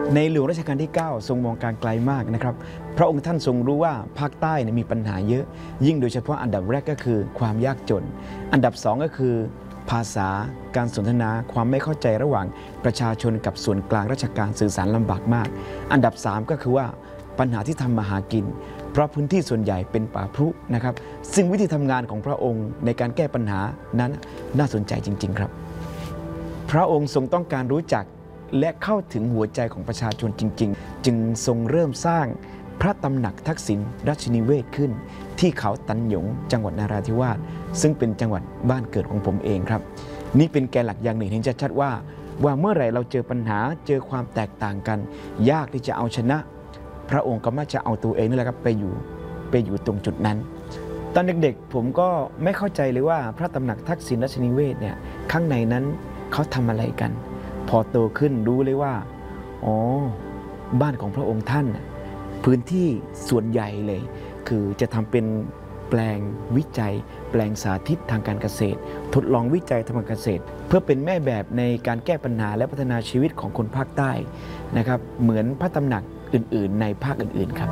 ในหลวงรัชกาลที่ 9 ทรงมองการไกลมากนะครับพระองค์ท่านทรงรู้ว่าภาคใต้มีปัญหาเยอะยิ่งโดยเฉพาะอันดับแรกก็คือความยากจนอันดับ2ก็คือภาษาการสนทนาความไม่เข้าใจระหว่างประชาชนกับส่วนกลางราชการสื่อสารลำบากมากอันดับ3ก็คือว่าปัญหาที่ทำมาหากินเพราะพื้นที่ส่วนใหญ่เป็นป่าพรุนะครับซึ่งวิธีทำงานของพระองค์ในการแก้ปัญหานั้นน่าสนใจจริงๆครับพระองค์ทรงต้องการรู้จักและเข้าถึงหัวใจของประชาชนจริงๆจึงทรงเริ่มสร้างพระตำหนักทักษิณราชนิเวศขึ้นที่เขาตันหยงจังหวัดนราธิวาสซึ่งเป็นจังหวัดบ้านเกิดของผมเองครับนี่เป็นแกนหลักอย่างหนึ่งเห็นชัดๆว่าเมื่อไหร่เราเจอปัญหาเจอความแตกต่างกันยากที่จะเอาชนะพระองค์ก็มักจะเอาตัวเองนี่แหละครับไปอยู่ตรงจุดนั้นตอนเด็กๆผมก็ไม่เข้าใจเลยว่าพระตำหนักทักษิณราชนิเวศเนี่ยข้างในนั้นเขาทำอะไรกันพอโตขึ้นรู้เลยว่าอ๋อบ้านของพระองค์ท่านพื้นที่ส่วนใหญ่เลยคือจะทำเป็นแปลงวิจัยแปลงสาธิตทางการเกษตรทดลองวิจัยทางการเกษตรเพื่อเป็นแม่แบบในการแก้ปัญหาและพัฒนาชีวิตของคนภาคใต้นะครับเหมือนพระตำหนักอื่นๆในภาคอื่นๆครับ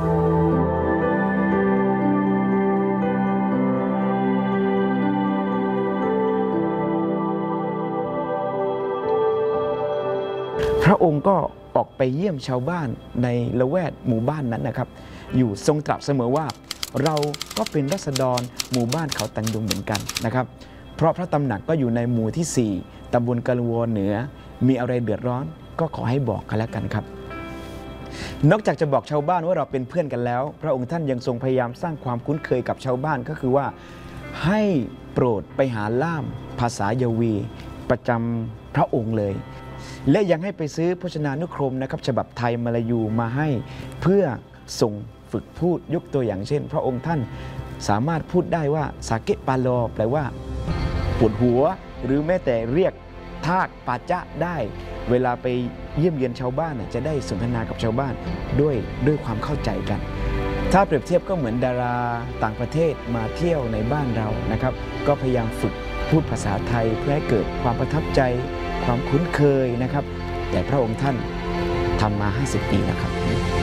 พระองค์ก็ออกไปเยี่ยมชาวบ้านในละแวกหมู่บ้านนั้นนะครับอยู่ทรงตรัสเสมอว่าเราก็เป็นราษฎรหมู่บ้านเขาตันยงเหมือนกันนะครับเพราะพระตำหนักก็อยู่ในหมู่ที่ 4ตำบลกะละวอเหนือมีอะไรเดือดร้อนก็ขอให้บอกกันแล้วกันครับนอกจากจะบอกชาวบ้านว่าเราเป็นเพื่อนกันแล้วพระองค์ท่านยังทรงพยายามสร้างความคุ้นเคยกับชาวบ้านก็คือว่าให้โปรดไปหาล่ามภาษายาวีประจำพระองค์เลยและยังให้ไปซื้อพจนานุกรมนะครับฉบับไทยมลายูมาให้เพื่อส่งฝึกพูดยกตัวอย่างเช่นพระองค์ท่านสามารถพูดได้ว่าสาเกะปาโลแปลว่าปวดหัวหรือแม้แต่เรียกทากปาจะได้เวลาไปเยี่ยมเยียนชาวบ้านจะได้สนทนากับชาวบ้านด้วยความเข้าใจกันถ้าเปรียบเทียบก็เหมือนดาราต่างประเทศมาเที่ยวในบ้านเรานะครับก็พยายามฝึกพูดภาษาไทยเพื่อให้เกิดความประทับใจความคุ้นเคยนะครับแต่พระองค์ท่านทำมา50 ปีแล้วครับ